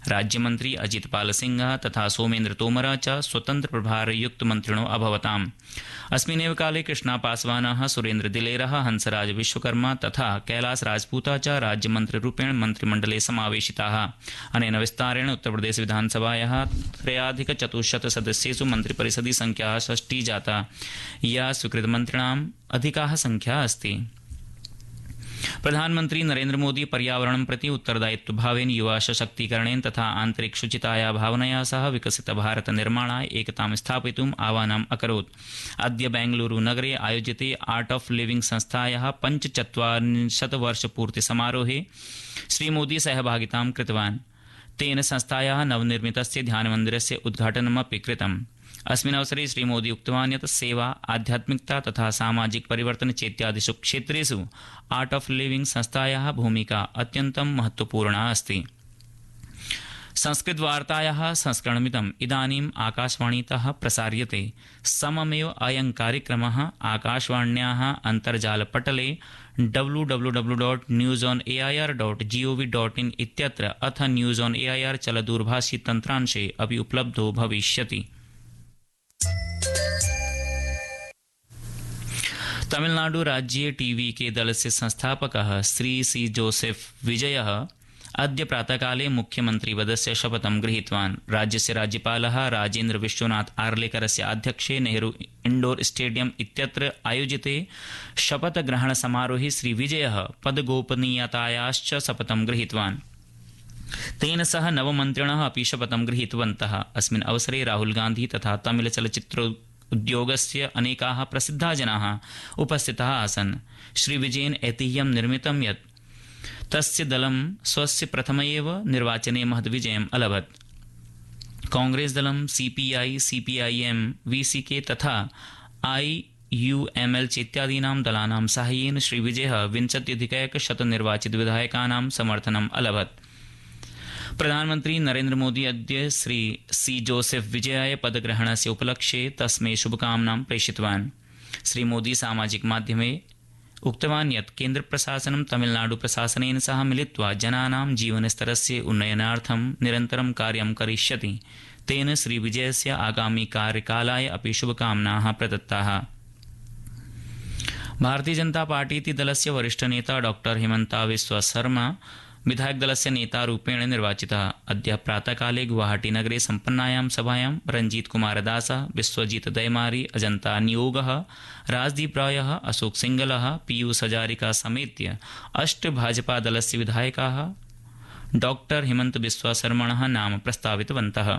राज्यमन्त्री अजितपाल सिंह तथा सोमेन्द्र तोमर च स्वतन्त्र प्रभारयुक्त मन्त्रिणो अभवताम्। अस्मिन्नेव काले कृष्णा पासवानः, सुरेन्द्र दिलेरः, हंसराज विश्वकर्मा तथा कैलास राजपूता च राज्यमन्त्रिरूपेण मन्त्रिमण्डले समावेशिताः। अनेन विस्तारेण उत्तरप्रदेश विधानसभायाः 3,400 सदस्येषु मन्त्रिपरिषदि संख्या 6 जाता, या स्वीकृतमन्त्रिणाम् अधिका संख्या अस्ति। प्रधानमन्त्री नरेन्द्र मोदी पर्यावरणं प्रति उत्तरदायित्वभावेन युवा सशक्तीकरणेन तथा आन्तरिक शुचिताया भावनया सह विकसित भारत निर्माणाय एकतां स्थापयितुम् आह्वानम् अकरोत्। अद्य बेंगलुरू नगरे आयोजिते आर्ट ऑफ लिविंग संस्थायाः 45 वर्षपूर्ति समारोहे श्रीमोदी सहभागितां कृतवान्। तेन संस्थायाः नवनिर्मितस्य ध्यानमन्दिरस्य उद्घाटनमपि कृतम्। अस्मिन् अवसरे श्रीमोदी उक्तवान् यत् सेवा, आध्यात्मिकता तथा सामाजिक परिवर्तन चेत्यादिषु क्षेत्रेषु आर्ट ऑफ लिविंग संस्थायाः भूमिका अत्यन्तं महत्वपूर्णा अस्ति। संस्कृतवार्तायाः संस्करणमिदम् इदानीम् आकाशवाणीतः प्रसार्यते। सममेव अयं कार्यक्रमः आकाशवाण्याः अन्तर्जालपटले www.newsonair.gov.in इत्यत्र अथ न्यूज़ ऑन एआईआर चलदूरभाषी तन्त्रांशे अपि उपलब्धो भविष्यति। तमिलनाडु राज्ये टीवीके दलस्य संस्थापकः श्री सी जोसेफ विजयः अद्य प्रातःकाले मुख्यमन्त्रिपदस्य शपथं गृहीतवान्। राज्यस्य राज्यपालः राजेन्द्र विश्वनाथ आर्लेकरस्य आध्यक्षे नेहरू इंडोर स्टेडियम इत्यत्र आयोजिते शपथग्रहणसमारोहे श्रीविजयः पदगोपनीयतायाश्च शपथं गृहीतवान्। तेन सह नवमन्त्रिणः अपि शपथं गृहीतवन्तः। अस्मिन् अवसरे राहुल गांधी तथा तमिल चलच्चित्रोद्योगस्य अनेकाः प्रसिद्धाः जनाः उपस्थिताः आसन्। श्रीविजयेन ऐतिह्यं निर्मितं यत् तस्य दलं स्वस्य प्रथमैव निर्वाचने महद्विजयम् अलभत्। कांग्रेस दलं सीपीआई, सीपीआईएम, वीसीके तथा आईयूएमएल चेत्यादीनां दलानां साहाय्येन श्रीविजयः 20,100 निर्वाचितविधायकानां समर्थनम् अलभत्। प्रधानमन्त्री नरेन्द्र मोदी अद्य श्री सी जोसेफ विजयाय पदग्रहणस्य उपलक्ष्ये तस्मै शुभकामनां प्रेषितवान्। श्रीमोदी सामाजिक माध्यमे उक्तवान् यत् केन्द्रप्रशासनं तमिलनाडुप्रशासनेन सह मिलित्वा जनानां जीवनस्तरस्य उन्नयनार्थं निरन्तरं कार्यं करिष्यति। तेन श्रीविजयस्य आगामी कार्यकालाय अपि शुभकामनाः प्रदत्ताः। भारतीय जनता पार्टीति दलस्य वरिष्ठनेता डॉक्टर हिमंता बिस्वा शर्मा विधायक दलस्य नेतारूपेण निर्वाचितः। अद्य प्रातःकाले गुवाहाटी-नगरे सम्पन्नायां सभायां रंजीत कुमार दासः, विश्वजीत दैमारी, अजंता नियोगः, राजदीप रायः, अशोक सिंगलः, पीयूष हजारिका समेत्य 8 भाजपा दलस्य विधायकाः डॉक्टर हिमंत बिस्वा शर्मणः नाम प्रस्तावितवन्तः।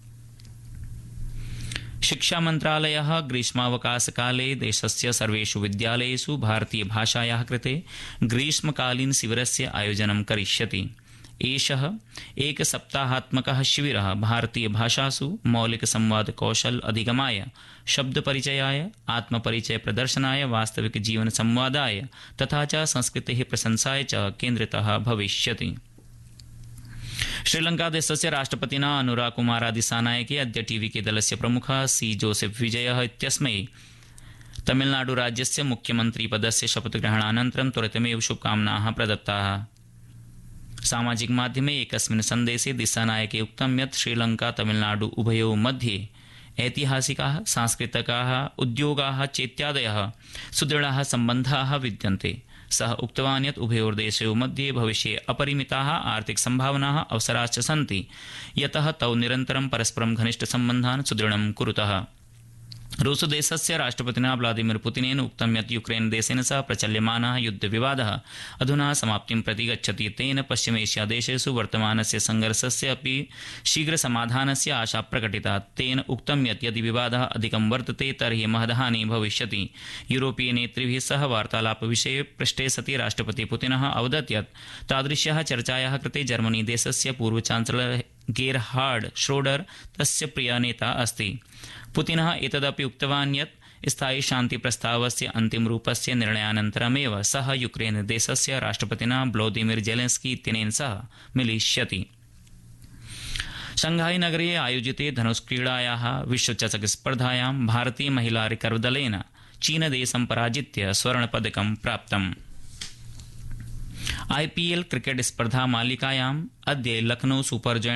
शिक्षा मन्त्रालयः ग्रीष्मावकाशकाले देशस्य सर्वेषु विद्यालयेषु भारतीयभाषायाः कृते ग्रीष्मकालीन शिविरस्य आयोजनं करिष्यति। एषः एकसप्ताहात्मकः शिविरः भारतीयभाषासु मौलिकसंवादकौशल अधिगमाय, शब्दपरिचयाय, आत्मपरिचय प्रदर्शनाय, वास्तविकजीवनसंवादाय तथा च संस्कृतेः प्रशंसाय च केन्द्रितः भविष्यति। श्रीलंका देशस्य राष्ट्रपतिना अनुरा कुमारा दिसानायके अद्य टीवीके दलस्य प्रमुखः सी जोसेफ विजयः इत्यस्मै तमिलनाडु राज्यस्य मुख्यमन्त्रिपदस्य शपथग्रहणानन्तरं त्वरितमेव शुभकामनाः प्रदत्ताः। सामाजिक माध्यमे एकस्मिन् सन्देशे दिसानायके उक्तं यत् श्रीलंका तमिलनाडु उभयोः मध्ये ऐतिहासिकाः, सांस्कृतिकाः, उद्योगाः चेत्यादयः सुदृढाः सम्बन्धाः विद्यन्ते। सः उक्तवान् यत् उभयोर्देशयोः मध्ये भविष्ये अपरिमिताः आर्थिक सम्भावनाः अवसराश्च सन्ति, यतः तौ निरन्तरं परस्परं घनिष्ठसम्बन्धान् सुदृढं कुरुतः। रूसदेशस्य राष्ट्रपतिना व्लादिमीर पुतिनेन उक्तं यत् यूक्रेन देशेन सह प्रचल्यमानः युद्धविवादः अधुना समाप्तिं प्रति गच्छति। तेन पश्चिमेशियादेशेषु वर्तमानस्य संघर्षस्य अपि शीघ्रसमाधानस्य आशा प्रकटिता। तेन उक्तं यत् यदि विवादः अधिकं वर्तते तर्हि महद्हानिः भविष्यति। यूरोपीय नेतृभिः सह वार्तालापविषये पृष्टे सति राष्ट्रपति पुतिनः अवदत् यत् तादृश्याः चर्चायाः कृते जर्मनी देशस्य पूर्वचान्सलर गेरहार्ड श्रोडर तस्य प्रियनेता अस्ति। पुतिनः एतदपि उक्तवान् यत् स्थायी शान्तिप्रस्तावस्य अन्तिमरूपस्य निर्णयानन्तरमेव सः यूक्रेन देशस्य राष्ट्रपतिना व्लादिमीर जेलेन्स्की इत्यनेन सह मिलिष्यति। शंघाई नगरे आयोजिते धनुष्क्रीडायाः विश्वचषकस्पर्धायां भारतीय महिला रिकर्वदलेन चीनदेशं पराजित्य स्वर्णपदकं प्राप्तम्। आईपीएल क्रिकेट स्पर्धा मालिकायाम् अद्य लखनऊ सुपर